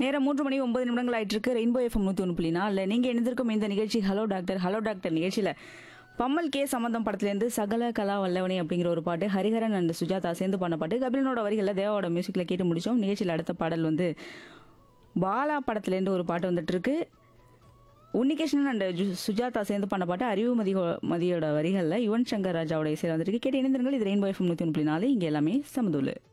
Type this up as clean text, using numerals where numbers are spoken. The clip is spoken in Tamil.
நேரம் 3 மணி 9 நிமிடங்கள் ஆயிட்டு இருக்கு. ரெயின்போ எஃப்எம் 101.4 நீங்க இணைந்திருக்கும் இந்த நிகழ்ச்சி ஹலோ டாக்டர். ஹலோ டாக்டர் நிகழ்ச்சியில பம்மல் கே சம்பந்தம் படத்துலேருந்து சகல கலா வல்லவனே அப்படிங்கிற ஒரு பாட்டு ஹரிஹரன் அண்ட் சுஜாதா சேர்ந்து பண்ண பாட்டு கபிலனோட வரிகளில் தேவாவோட மியூசிக்கில் கேட்டு முடிச்சோம். நிகழ்ச்சியில் அடுத்த பாடல் வந்து பாலா படத்துலேருந்து ஒரு பாட்டு வந்துட்டு இருக்கு. உன்னிகிருஷ்ணன் அண்ட் சுஜாதா சேர்ந்து பண்ண பாட்டு அறிவு மதியோட வரிகளில் யுவன் சங்கர் ராஜாவோட இசையில் வந்துட்டு இருக்கு. கேட்டு இணைந்திருங்கள். இது ரெயின்போ எஃப்எம் 101.4 இங்கே எல்லாமே சமதூளு.